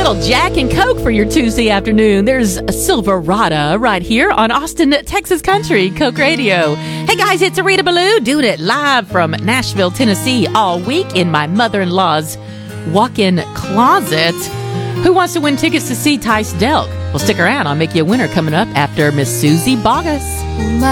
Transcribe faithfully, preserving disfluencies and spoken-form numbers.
little Jack and Coke for your Tuesday afternoon. There's a Silverado right here on Austin, Texas Country, Coke Radio. Hey guys, it's Arita Ballou doing it live from Nashville, Tennessee all week in my mother-in-law's walk-in closet. Who wants to win tickets to see Tice Delk? Well, stick around. I'll make you a winner coming up after Miss Susie Bogus.